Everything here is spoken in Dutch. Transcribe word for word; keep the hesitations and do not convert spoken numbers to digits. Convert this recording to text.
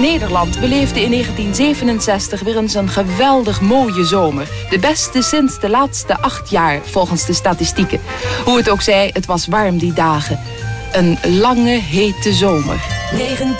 Nederland beleefde in negentien zevenenzestig weer eens een geweldig mooie zomer. De beste sinds de laatste acht jaar, volgens de statistieken. Hoe het ook zij, het was warm die dagen. Een lange, hete zomer. negentien